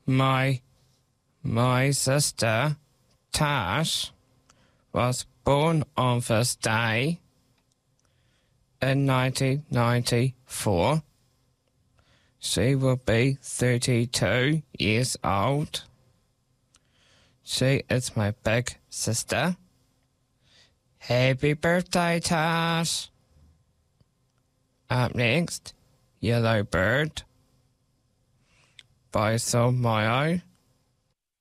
My sister, Tash, was born on this day in 1994. She will be 32 years old. She is my big sister. Happy birthday, Tash! Up next, Yellow Bird by Soul Mayo.